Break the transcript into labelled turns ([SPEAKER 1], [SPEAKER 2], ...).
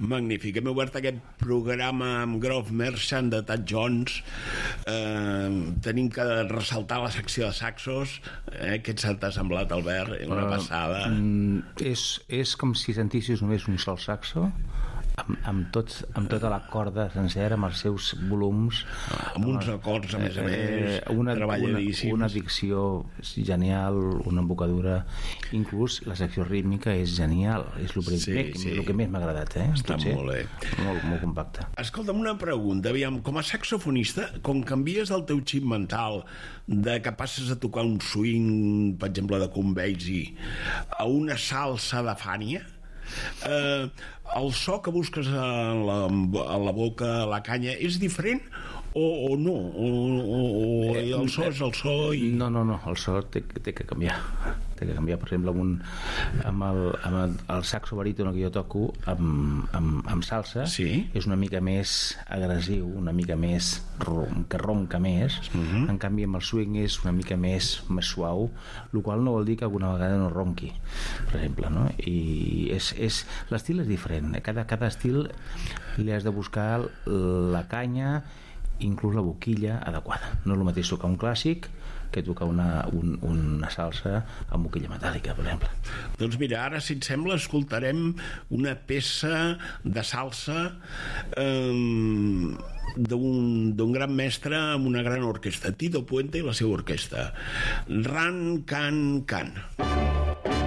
[SPEAKER 1] Magnífic. Hem obert aquest programa amb Grove Merchant de Tad Jones. Tenim que ressaltar la secció de saxos. Què t'ha semblat, Albert? Una passada.
[SPEAKER 2] És com si sentissis només un sol saxo amb tota la corda sencera, amb els seus volums,
[SPEAKER 1] amb uns acords a més treballadíssims,
[SPEAKER 2] una dicció genial, una embocadura, inclús la secció rítmica és genial, és el que més m'ha agradat,
[SPEAKER 1] està molt bé,
[SPEAKER 2] molt compacte.
[SPEAKER 1] Escolta'm, una pregunta, aviam, com a saxofonista, com canvies el teu xip mental de que passes a tocar un swing, per exemple de Conveysi, a una salsa de Fania, el so que busques a la boca, a la canya, és diferent o no? O el so és el so i...
[SPEAKER 2] No, el so té que canviar. Per exemple, amb el saxo barítono que jo toco amb salsa, és una mica més agressiu, una mica més que ronca més. En canvi amb el swing és una mica més suau, el qual no vol dir que alguna vegada no ronqui, per exemple, no? I l'estil és diferent. Cada estil li has de buscar la canya, inclús la boquilla adequada. No és el mateix tocar un clàssic que tocar una salsa amb boquilla metàl·lica, per exemple.
[SPEAKER 1] Doncs mira, ara, si et sembla, escoltarem una peça de salsa d'un gran mestre amb una gran orquestra, Tito Puente i la seva orquestra. Ran, can, can.